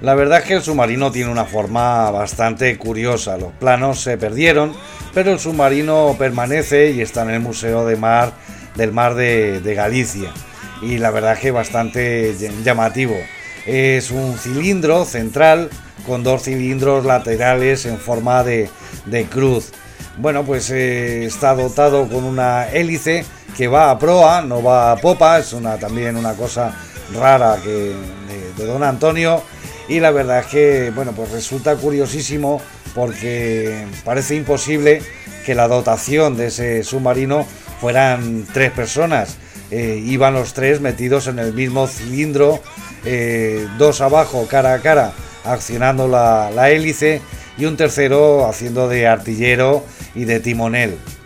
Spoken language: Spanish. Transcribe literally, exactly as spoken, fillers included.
La verdad es que el submarino tiene una forma bastante curiosa. Los planos se perdieron, pero el submarino permanece y está en el Museo de Mar del Mar de, de Galicia. Y la verdad es que es bastante llamativo. Es un cilindro central con dos cilindros laterales en forma de, de cruz. Bueno, pues eh, está dotado con una hélice que va a proa, no va a popa. Es una también una cosa rara que de, de don Antonio. Y la verdad es que, bueno, pues resulta curiosísimo porque parece imposible que la dotación de ese submarino fueran tres personas. Eh, iban los tres metidos en el mismo cilindro, eh, dos abajo cara a cara accionando la, la hélice y un tercero haciendo de artillero y de timonel.